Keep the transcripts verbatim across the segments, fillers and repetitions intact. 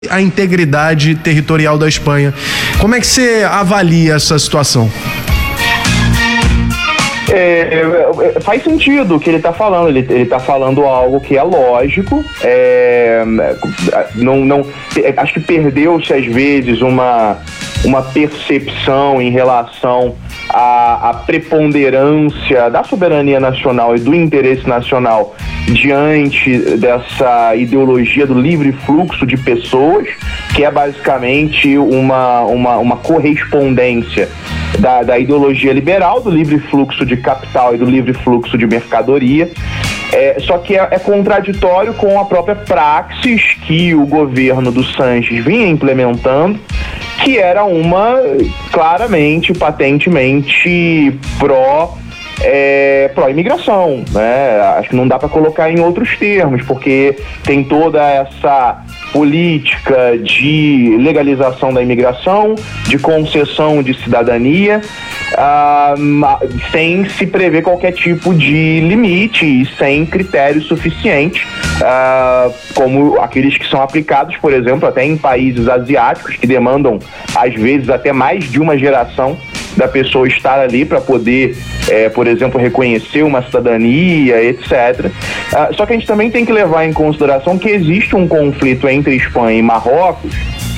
a integridade territorial da Espanha. Como é que você avalia essa situação? É, faz sentido o que ele está falando, ele está falando algo que é lógico, é, não, não, acho que perdeu-se às vezes uma, uma percepção em relação à, à preponderância da soberania nacional e do interesse nacional diante dessa ideologia do livre fluxo de pessoas, que é basicamente uma, uma, uma correspondência Da, da ideologia liberal, do livre fluxo de capital e do livre fluxo de mercadoria, é, só que é, é contraditório com a própria praxis que o governo do Sanches vinha implementando, que era uma claramente, patentemente pró É, pró-imigração, né? Acho que não dá para colocar em outros termos, porque tem toda essa política de legalização da imigração, de concessão de cidadania, ah, sem se prever qualquer tipo de limite e sem critério suficiente, ah, como aqueles que são aplicados, por exemplo, até em países asiáticos, que demandam, às vezes, até mais de uma geração da pessoa estar ali para poder, é, por exemplo, reconhecer uma cidadania, etcétera. Ah, só que a gente também tem que levar em consideração que existe um conflito entre Espanha e Marrocos,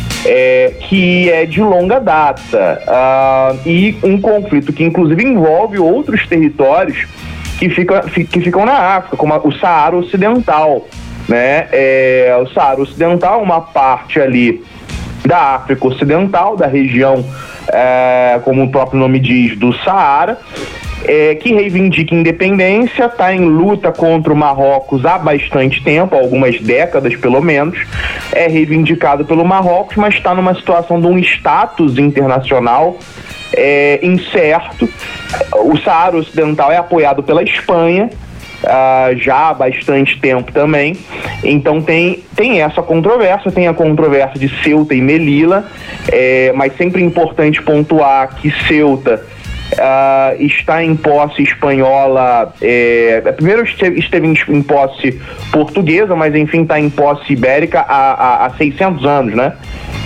é, que é de longa data, ah, e um conflito que inclusive envolve outros territórios que, fica, que ficam na África, como o Saara Ocidental, né? É, o Saara Ocidental é uma parte ali da África Ocidental, da região, é, como o próprio nome diz, do Saara, é, que reivindica independência, está em luta contra o Marrocos há bastante tempo, algumas décadas pelo menos, é reivindicado pelo Marrocos, mas está numa situação de um status internacional é, incerto. O Saara Ocidental é apoiado pela Espanha, Uh, já há bastante tempo também, então tem, tem essa controvérsia, tem a controvérsia de Ceuta e Melilla, é, mas sempre é importante pontuar que Ceuta uh, está em posse espanhola, é, primeiro esteve, esteve em, em posse portuguesa, mas enfim está em posse ibérica há, há, há seiscentos anos, né?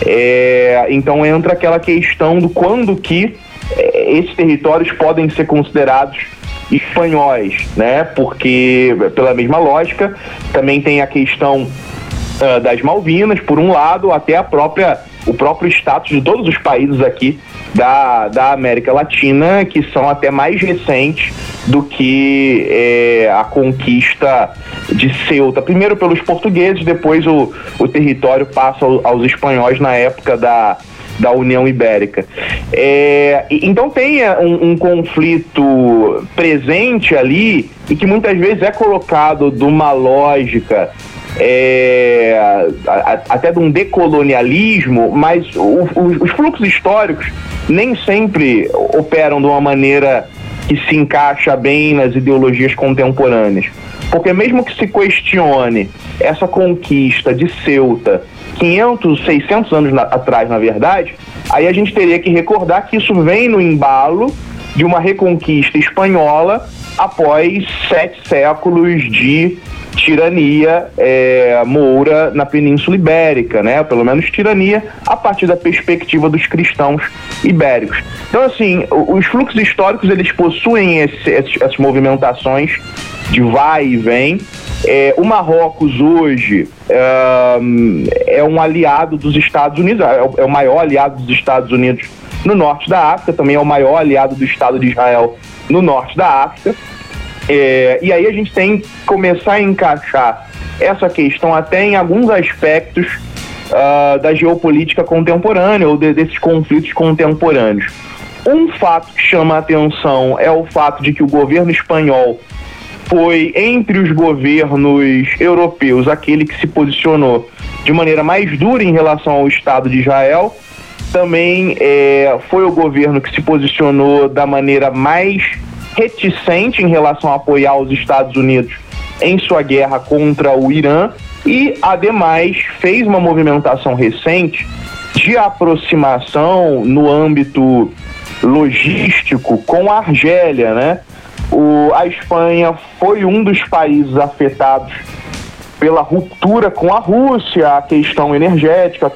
É, então entra aquela questão do quando que é, esses territórios podem ser considerados espanhóis, né? Porque, pela mesma lógica, também tem a questão uh, das Malvinas, por um lado, até a própria, o próprio status de todos os países aqui da, da América Latina, que são até mais recentes do que é, a conquista de Ceuta. Primeiro pelos portugueses, depois o, o território passa aos espanhóis na época da da União Ibérica. É, então tem um, um conflito presente ali e que muitas vezes é colocado de uma lógica é, a, até de um decolonialismo, mas o, o, os fluxos históricos nem sempre operam de uma maneira que se encaixa bem nas ideologias contemporâneas. Porque mesmo que se questione essa conquista de Ceuta quinhentos, seiscentos anos na, atrás, na verdade, aí a gente teria que recordar que isso vem no embalo de uma reconquista espanhola após sete séculos de tirania é, moura na Península Ibérica, né? Pelo menos tirania a partir da perspectiva dos cristãos ibéricos. Então, assim, os fluxos históricos, eles possuem esse, esse, essas movimentações de vai e vem. É, o Marrocos hoje é, é um aliado dos Estados Unidos, é o maior aliado dos Estados Unidos no norte da África, também é o maior aliado do Estado de Israel no norte da África. É, e aí a gente tem que começar a encaixar essa questão até em alguns aspectos uh, da geopolítica contemporânea ou de, desses conflitos contemporâneos. Um fato que chama a atenção é o fato de que o governo espanhol foi, entre os governos europeus, aquele que se posicionou de maneira mais dura em relação ao Estado de Israel. Também é, foi o governo que se posicionou da maneira mais reticente em relação a apoiar os Estados Unidos em sua guerra contra o Irã e, ademais, fez uma movimentação recente de aproximação no âmbito logístico com a Argélia, né? O, a Espanha foi um dos países afetados pela ruptura com a Rússia, a questão energética,